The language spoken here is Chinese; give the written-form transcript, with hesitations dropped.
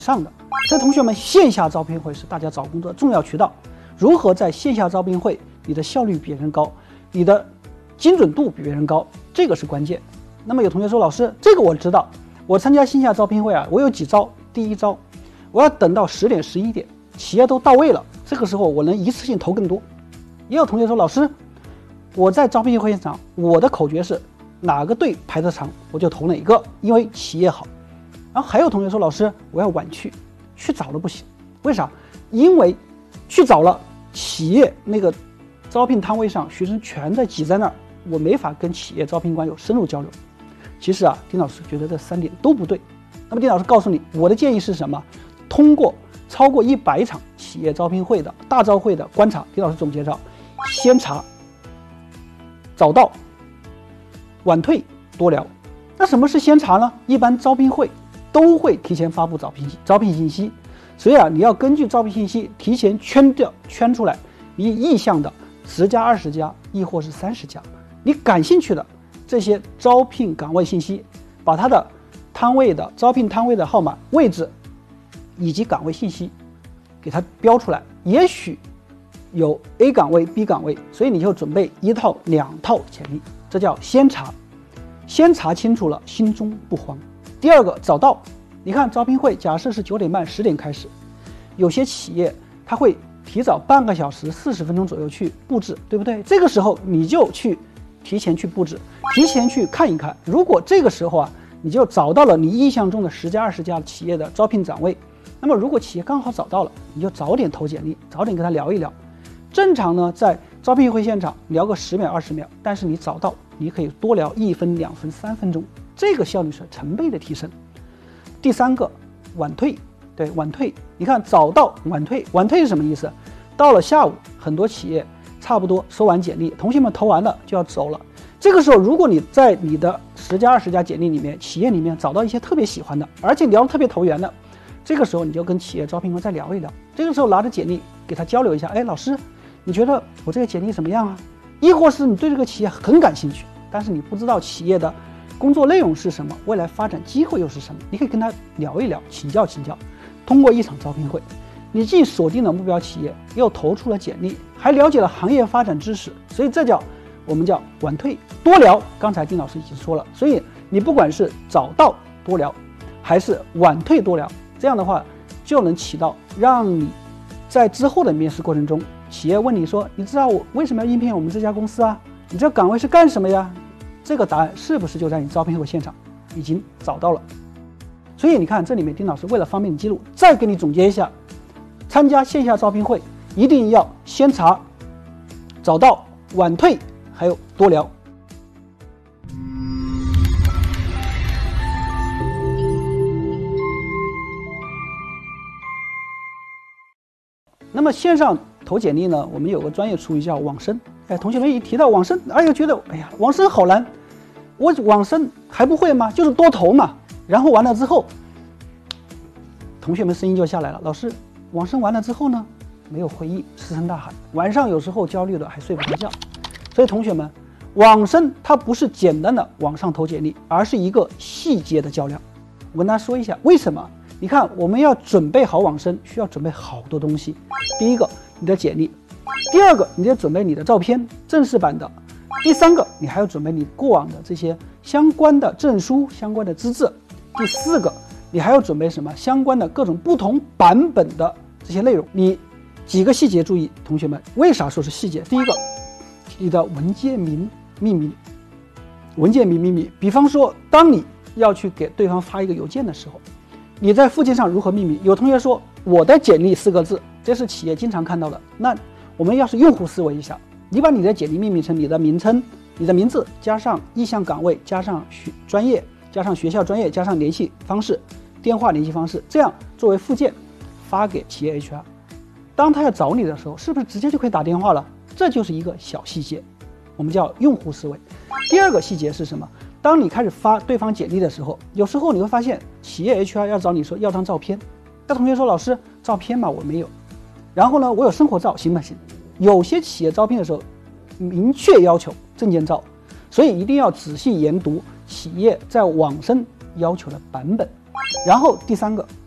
上的。所以同学们，线下招聘会是大家找工作的重要渠道。如何在线下招聘会，你的效率比别人高，你的精准度比别人高，这个是关键。那么有同学说，老师，这个我知道，我参加线下招聘会啊，我有几招。第一招，我要等到10点、11点，企业都到位了，这个时候我能一次性投更多。也有同学说，老师，我在招聘会现场，我的口诀是哪个队排得长，我就投哪个，因为企业好。然后还有同学说，老师，我要晚去早了不行，为啥？因为去早了，企业那个招聘摊位上学生全在挤在那儿，我没法跟企业招聘官有深入交流。其实啊，丁老师觉得这3点都不对。那么丁老师告诉你，我的建议是什么？通过超过100场企业招聘会的大招会的观察，丁老师总结到：先查、早到、晚退、多聊。那什么是先查呢？一般招聘会都会提前发布招聘信息，所以啊，你要根据招聘信息提前圈出来你意向的10家、20家，亦或是30家，你感兴趣的这些招聘岗位信息，把它的招聘摊位的号码、位置以及岗位信息给它标出来。也许有 A 岗位、B 岗位，所以你就准备1套、2套简历，这叫先查。先查清楚了，心中不慌。第二个，早到。你看招聘会假设是9点半、10点开始，有些企业它会提早半个小时、40分钟左右去布置，对不对？这个时候你就提前去布置，提前去看一看。如果这个时候啊，你就找到了你意向中的10家、20家企业的招聘岗位，那么如果企业刚好找到了，你就早点投简历，早点跟他聊一聊。正常呢，在招聘会现场聊个10秒、20秒，但是你早到，你可以多聊1分、2分、3分钟，这个效率是成倍的提升。第三个，晚退。对，晚退，你看早到晚退，晚退是什么意思？到了下午，很多企业差不多收完简历，同学们投完了就要走了。这个时候，如果你在你的10家、20家简历里面，企业里面找到一些特别喜欢的，而且聊得特别投缘的，这个时候你就跟企业招聘官再聊一聊。这个时候拿着简历给他交流一下，哎，老师，你觉得我这个简历怎么样啊？亦或是你对这个企业很感兴趣，但是你不知道企业的工作内容是什么，未来发展机会又是什么，你可以跟他聊一聊，请教。通过一场招聘会，你既锁定了目标企业，又投出了简历，还了解了行业发展知识，所以这我们叫晚退多聊。刚才丁老师已经说了，所以你不管是早到多聊，还是晚退多聊，这样的话就能起到让你在之后的面试过程中，企业问你说，你知道我为什么要应聘我们这家公司啊？你这岗位是干什么呀？这个答案是不是就在你招聘会现场已经找到了？所以你看，这里面丁老师为了方便你记录，再给你总结一下：参加线下招聘会一定要先查、早到、晚退，还有多聊。那么线上投简历呢，我们有个专业术语叫网申。哎，同学们一提到网申，哎呀，觉得哎呀，网申好难，我网申还不会吗？就是多投嘛。然后完了之后，同学们声音就下来了，老师，网申完了之后呢，没有回应，石沉大海，晚上有时候焦虑的还睡不着觉。所以同学们，网申它不是简单的网上投简历，而是一个细节的较量。我跟大家说一下为什么。你看，我们要准备好网申，需要准备好多东西。第一个，你的简历；第二个，你得准备你的照片，正式版的；第三个，你还要准备你过往的这些相关的证书、相关的资质；第四个，你还要准备什么？相关的各种不同版本的这些内容。你几个细节注意，同学们，为啥说是细节？第一个，你的文件名命名，文件名命名。比方说，当你要去给对方发一个邮件的时候，你在附件上如何命名？有同学说我的简历4个字，这是企业经常看到的。那我们要是用户思维一下，你把你的简历命名成你的名称、你的名字加上意向岗位加上专业加上学校专业加上联系方式、电话联系方式，这样作为附件发给企业 HR。当他要找你的时候，是不是直接就可以打电话了？这就是一个小细节，我们叫用户思维。第二个细节是什么？当你开始发对方简历的时候，有时候你会发现企业 HR 要找你说要张照片，那同学说老师照片嘛我没有，然后呢我有生活照行不行？有些企业招聘的时候明确要求证件照，所以一定要仔细研读企业在网申要求的版本。然后第三个，